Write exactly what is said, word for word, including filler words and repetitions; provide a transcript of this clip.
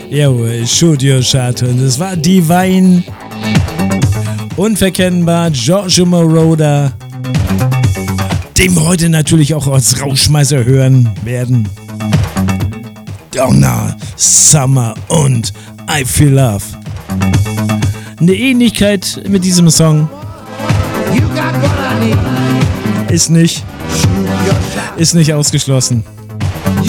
Jawohl, Shoot Your Shot. Und das war Divine. Unverkennbar, Giorgio Moroder. Den wir heute natürlich auch als Rauschmeißer hören werden. Donna Summer und I Feel Love. Eine Ähnlichkeit mit diesem Song ist nicht, ist nicht ausgeschlossen.